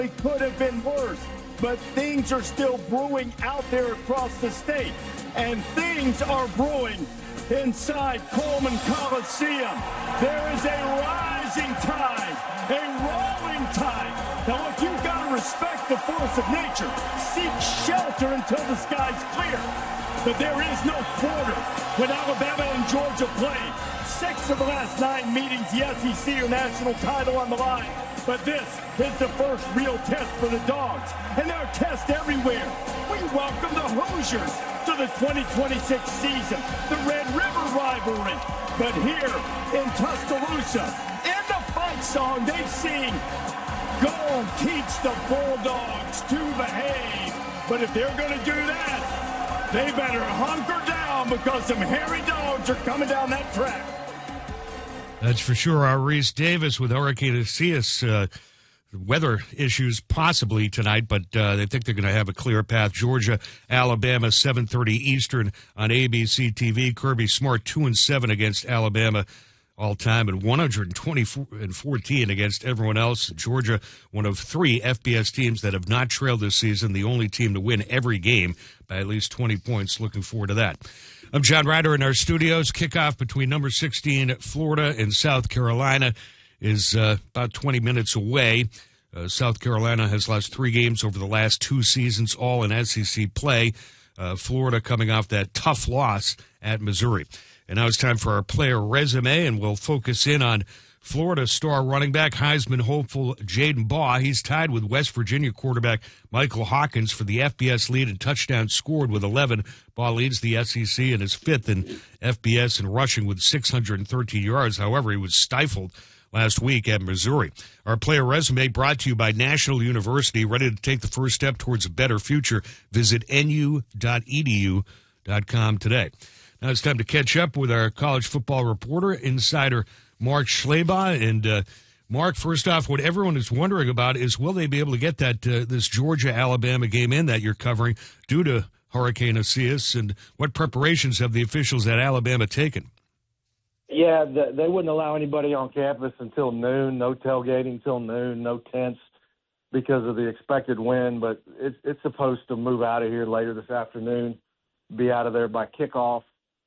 It could have been worse, but things are still brewing out there across the state, and things are brewing inside Coleman Coliseum. There is a rising tide, a rolling tide. Now, look, you've got to respect the force of nature. Seek shelter until the sky's clear. But there is no quarter when Alabama and Georgia play. 6 of the last 9 meetings, the SEC or national title on the line. But this is the first real test for the Dogs, and there are tests everywhere. We welcome the Hoosiers to the 2026 season, the Red River rivalry. But here in Tuscaloosa, in the fight song, they sing, "Go teach the Bulldogs to behave." But if they're going to do that, they better hunker down because some hairy dogs are coming down that track. That's for sure. Our Reese Davis with Hurricane Isaias. Weather issues possibly tonight, but they think they're going to have a clear path. Georgia, Alabama, 7:30 Eastern on ABC TV. Kirby Smart 2-7 against Alabama all time, and 124-14 against everyone else. Georgia, one of 3 FBS teams that have not trailed this season, the only team to win every game by at least 20 points. Looking forward to that. I'm John Ryder in our studios. Kickoff between number 16 Florida and South Carolina is about 20 minutes away. South Carolina has lost 3 games over the last 2 seasons, all in SEC play. Florida coming off that tough loss at Missouri. And now it's time for our player resume, and we'll focus in on Florida star running back, Heisman hopeful Jaden Baugh. He's tied with West Virginia quarterback Michael Hawkins for the FBS lead in touchdowns scored with 11. Baugh leads the SEC and is 5th in FBS in rushing with 613 yards. However, he was stifled last week at Missouri. Our player resume brought to you by National University. Ready to take the first step towards a better future? Visit nu.edu.com today. Now it's time to catch up with our college football reporter, insider Mark Schlabach. And Mark, first off, what everyone is wondering about is, will they be able to get that this Georgia-Alabama game in that you're covering due to Hurricane Isaias, and what preparations have the officials at Alabama taken? Yeah, they wouldn't allow anybody on campus until noon, no tailgating until noon, no tents because of the expected wind, but it's supposed to move out of here later this afternoon, be out of there by kickoff.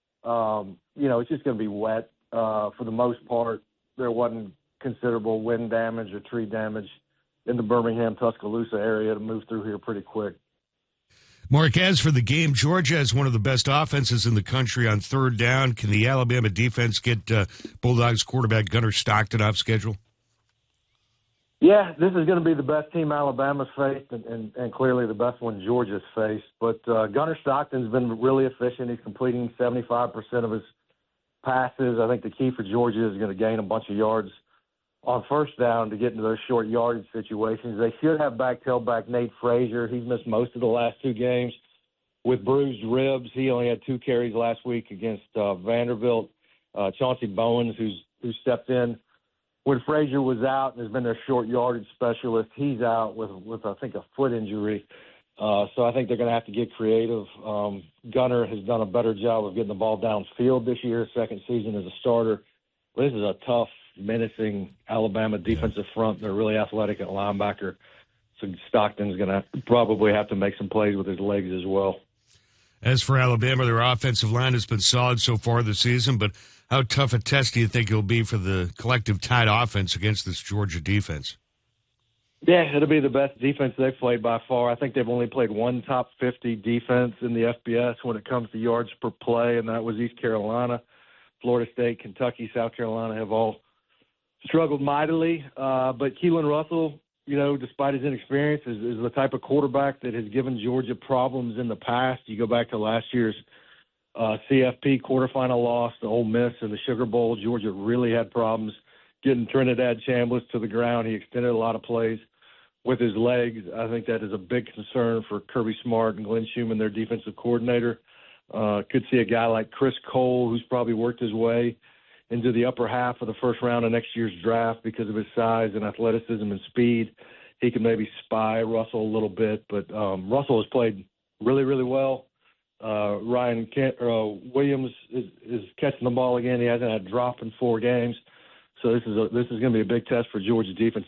It's just going to be wet. For the most part, there wasn't considerable wind damage or tree damage in the Birmingham, Tuscaloosa area to move through here pretty quick. Mark, as for the game, Georgia has one of the best offenses in the country on third down. Can the Alabama defense get Bulldogs quarterback Gunnar Stockton off schedule? Yeah, this is going to be the best team Alabama's faced and clearly the best one Georgia's faced. But Gunnar Stockton's been really efficient. He's completing 75% of his passes. I think the key for Georgia is going to gain a bunch of yards on first down to get into those short yardage situations. They should have tailback Nate Frazier. He's missed most of the last 2 games with bruised ribs. He only had 2 carries last week against Vanderbilt. Chauncey Bowens, who stepped in when Frazier was out and has been their short yardage specialist, he's out with I think, a foot injury. So I think they're going to have to get creative. Gunnar has done a better job of getting the ball downfield this year, second season as a starter. This is a tough, menacing Alabama defensive front. They're really athletic at linebacker. So Stockton's going to probably have to make some plays with his legs as well. As for Alabama, their offensive line has been solid so far this season, but how tough a test do you think it'll be for the collective Tide offense against this Georgia defense? Yeah, it'll be the best defense they've played by far. I think they've only played one top 50 defense in the FBS when it comes to yards per play, and that was East Carolina. Florida State, Kentucky, South Carolina have all struggled mightily. But Keelan Russell, despite his inexperience, is the type of quarterback that has given Georgia problems in the past. You go back to last year's CFP quarterfinal loss to Ole Miss in the Sugar Bowl. Georgia really had problems getting Trinidad Chambliss to the ground. He extended a lot of plays with his legs. I think that is a big concern for Kirby Smart and Glenn Schumann, their defensive coordinator. Could see a guy like Chris Cole, who's probably worked his way into the upper half of the first round of next year's draft because of his size and athleticism and speed. He could maybe spy Russell a little bit, but Russell has played really, really well. Ryan Williams is catching the ball again. He hasn't had a drop in 4 games. So this is going to be a big test for Georgia's defense.